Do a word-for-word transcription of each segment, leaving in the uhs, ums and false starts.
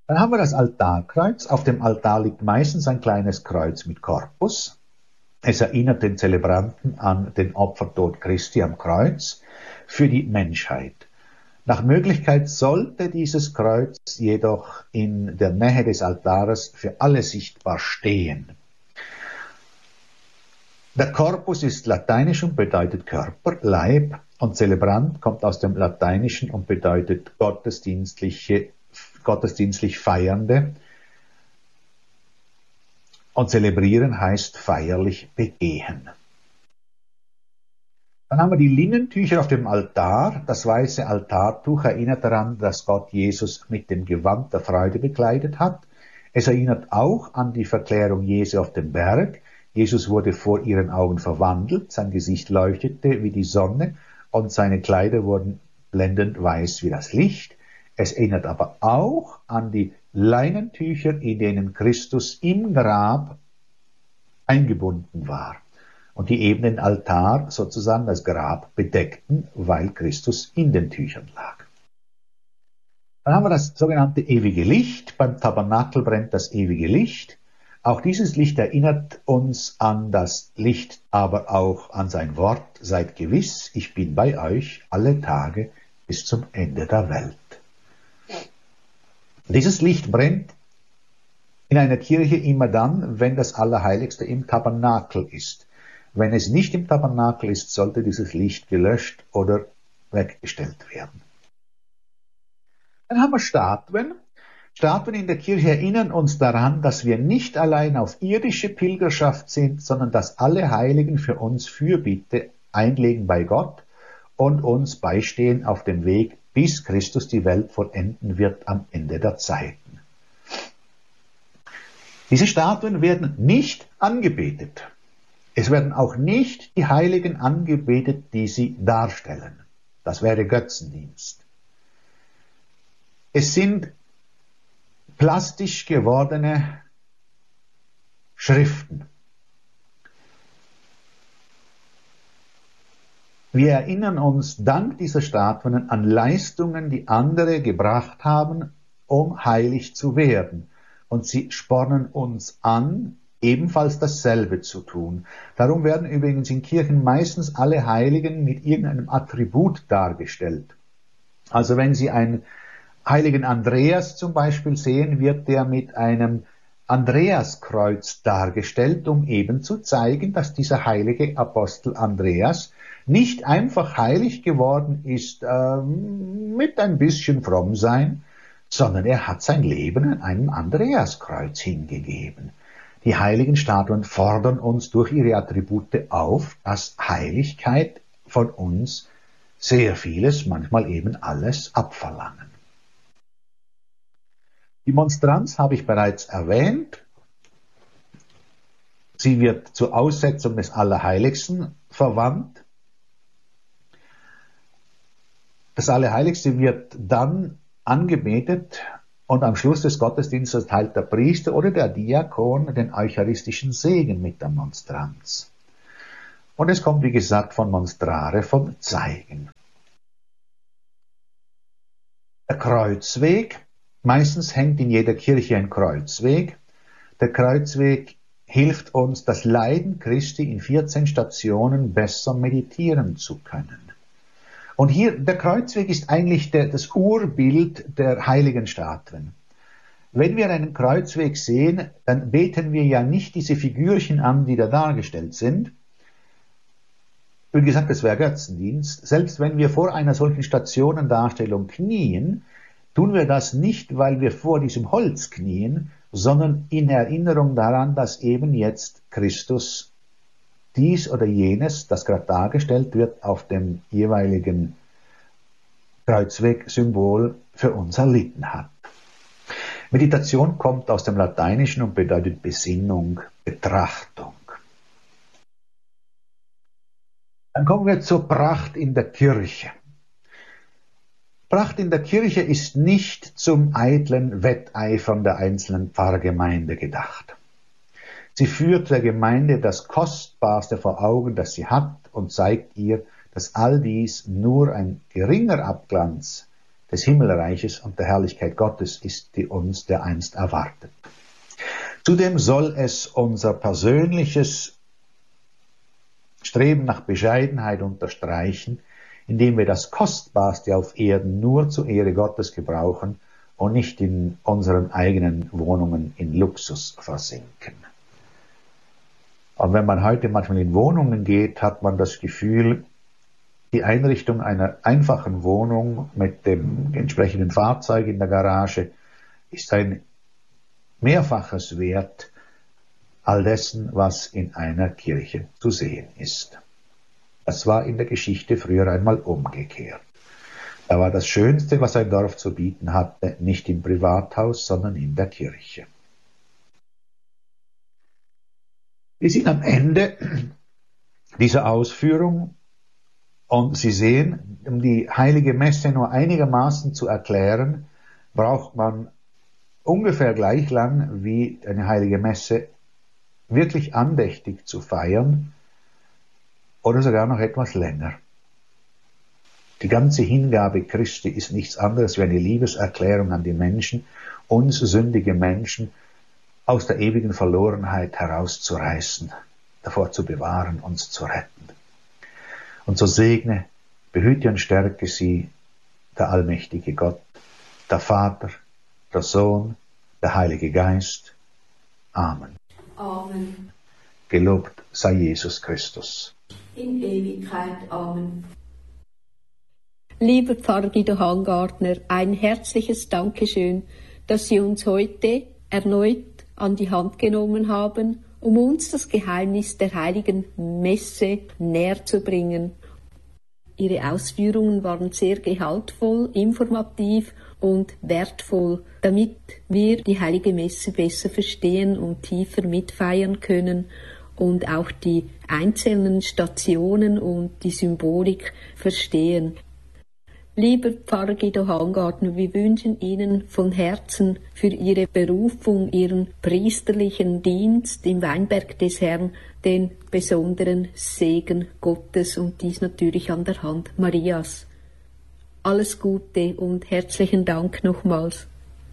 Dann haben wir das Altarkreuz. Auf dem Altar liegt meistens ein kleines Kreuz mit Korpus. Es erinnert den Zelebranten an den Opfertod Christi am Kreuz für die Menschheit. Nach Möglichkeit sollte dieses Kreuz jedoch in der Nähe des Altares für alle sichtbar stehen. Der Corpus ist lateinisch und bedeutet Körper, Leib, und Zelebrant kommt aus dem Lateinischen und bedeutet gottesdienstliche, gottesdienstlich Feiernde. Und zelebrieren heißt feierlich begehen. Dann haben wir die Linnentücher auf dem Altar. Das weiße Altartuch erinnert daran, dass Gott Jesus mit dem Gewand der Freude bekleidet hat. Es erinnert auch an die Verklärung Jesu auf dem Berg. Jesus wurde vor ihren Augen verwandelt, sein Gesicht leuchtete wie die Sonne und seine Kleider wurden blendend weiß wie das Licht. Es erinnert aber auch an die Leinentücher, in denen Christus im Grab eingebunden war und die eben den Altar, sozusagen das Grab, bedeckten, weil Christus in den Tüchern lag. Dann haben wir das sogenannte ewige Licht. Beim Tabernakel brennt das ewige Licht. Auch dieses Licht erinnert uns an das Licht, aber auch an sein Wort: Seid gewiss, ich bin bei euch alle Tage bis zum Ende der Welt. Dieses Licht brennt in einer Kirche immer dann, wenn das Allerheiligste im Tabernakel ist. Wenn es nicht im Tabernakel ist, sollte dieses Licht gelöscht oder weggestellt werden. Dann haben wir Statuen. Statuen in der Kirche erinnern uns daran, dass wir nicht allein auf irdische Pilgerschaft sind, sondern dass alle Heiligen für uns Fürbitte einlegen bei Gott und uns beistehen auf dem Weg, bis Christus die Welt vollenden wird am Ende der Zeiten. Diese Statuen werden nicht angebetet. Es werden auch nicht die Heiligen angebetet, die sie darstellen. Das wäre Götzendienst. Es sind plastisch gewordene Schriften. Wir erinnern uns dank dieser Statuen an Leistungen, die andere gebracht haben, um heilig zu werden. Und sie spornen uns an, ebenfalls dasselbe zu tun. Darum werden übrigens in Kirchen meistens alle Heiligen mit irgendeinem Attribut dargestellt. Also wenn Sie einen heiligen Andreas zum Beispiel sehen, wird der mit einem Andreaskreuz dargestellt, um eben zu zeigen, dass dieser heilige Apostel Andreas nicht einfach heilig geworden ist ähm, mit ein bisschen Frommsein, sondern er hat sein Leben an einem Andreaskreuz hingegeben. Die heiligen Statuen fordern uns durch ihre Attribute auf, dass Heiligkeit von uns sehr vieles, manchmal eben alles abverlangen. Die Monstranz habe ich bereits erwähnt. Sie wird zur Aussetzung des Allerheiligsten verwandt. Das Allerheiligste wird dann angebetet und am Schluss des Gottesdienstes teilt der Priester oder der Diakon den eucharistischen Segen mit der Monstranz. Und es kommt, wie gesagt, von monstrare, vom Zeigen. Der Kreuzweg. Meistens hängt in jeder Kirche ein Kreuzweg. Der Kreuzweg hilft uns, das Leiden Christi in vierzehn Stationen besser meditieren zu können. Und hier, der Kreuzweg ist eigentlich der, das Urbild der heiligen Statuen. Wenn wir einen Kreuzweg sehen, dann beten wir ja nicht diese Figürchen an, die da dargestellt sind. Wie gesagt, das wäre Götzendienst. Selbst wenn wir vor einer solchen Stationendarstellung knien, tun wir das nicht, weil wir vor diesem Holz knien, sondern in Erinnerung daran, dass eben jetzt Christus dies oder jenes, das gerade dargestellt wird, auf dem jeweiligen Kreuzweg-Symbol für uns erlitten hat. Meditation kommt aus dem Lateinischen und bedeutet Besinnung, Betrachtung. Dann kommen wir zur Pracht in der Kirche. Pracht in der Kirche ist nicht zum eitlen Wetteifern der einzelnen Pfarrgemeinde gedacht. Sie führt der Gemeinde das Kostbarste vor Augen, das sie hat, und zeigt ihr, dass all dies nur ein geringer Abglanz des Himmelreiches und der Herrlichkeit Gottes ist, die uns dereinst erwartet. Zudem soll es unser persönliches Streben nach Bescheidenheit unterstreichen, indem wir das Kostbarste auf Erden nur zur Ehre Gottes gebrauchen und nicht in unseren eigenen Wohnungen in Luxus versinken. Und wenn man heute manchmal in Wohnungen geht, hat man das Gefühl, die Einrichtung einer einfachen Wohnung mit dem entsprechenden Fahrzeug in der Garage ist ein Mehrfaches wert all dessen, was in einer Kirche zu sehen ist. Das war in der Geschichte früher einmal umgekehrt. Da war das Schönste, was ein Dorf zu bieten hatte, nicht im Privathaus, sondern in der Kirche. Wir sind am Ende dieser Ausführung und Sie sehen, um die heilige Messe nur einigermaßen zu erklären, braucht man ungefähr gleich lang wie eine heilige Messe wirklich andächtig zu feiern oder sogar noch etwas länger. Die ganze Hingabe Christi ist nichts anderes wie eine Liebeserklärung an die Menschen, uns sündige Menschen aus der ewigen Verlorenheit herauszureißen, davor zu bewahren, uns zu retten. Und so segne, behüte und stärke sie der allmächtige Gott, der Vater, der Sohn, der Heilige Geist. Amen. Amen. Gelobt sei Jesus Christus. In Ewigkeit. Amen. Lieber Pfarrer Guido Hangartner, ein herzliches Dankeschön, dass Sie uns heute erneut an die Hand genommen haben, um uns das Geheimnis der heiligen Messe näher zu bringen. Ihre Ausführungen waren sehr gehaltvoll, informativ und wertvoll, damit wir die heilige Messe besser verstehen und tiefer mitfeiern können und auch die einzelnen Stationen und die Symbolik verstehen. Lieber Pfarrer Guido Hangartner, wir wünschen Ihnen von Herzen für Ihre Berufung, Ihren priesterlichen Dienst im Weinberg des Herrn den besonderen Segen Gottes und dies natürlich an der Hand Marias. Alles Gute und herzlichen Dank nochmals.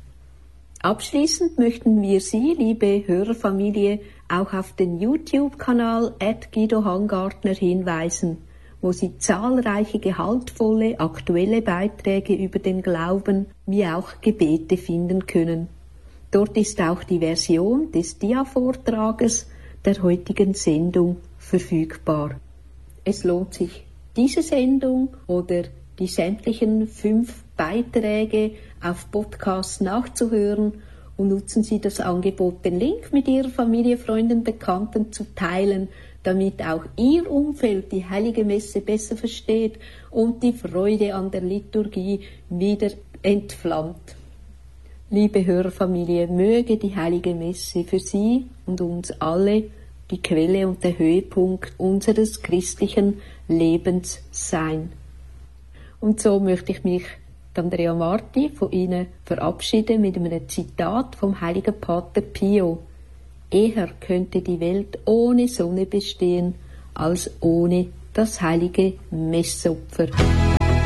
Abschließend möchten wir Sie, liebe Hörerfamilie, auch auf den YouTube-Kanal at Guido Hangartner hinweisen, wo Sie zahlreiche gehaltvolle, aktuelle Beiträge über den Glauben wie auch Gebete finden können. Dort ist auch die Version des Dia-Vortrages der heutigen Sendung verfügbar. Es lohnt sich, diese Sendung oder die sämtlichen fünf Beiträge auf Podcast nachzuhören und nutzen Sie das Angebot, den Link mit Ihrer Familie, Freunden, Bekannten zu teilen, damit auch Ihr Umfeld die Heilige Messe besser versteht und die Freude an der Liturgie wieder entflammt. Liebe Hörerfamilie, möge die Heilige Messe für Sie und uns alle die Quelle und der Höhepunkt unseres christlichen Lebens sein. Und so möchte ich mich, Andrea Marti, von Ihnen verabschieden mit einem Zitat vom heiligen Pater Pio. Eher könnte die Welt ohne Sonne bestehen, als ohne das heilige Messopfer.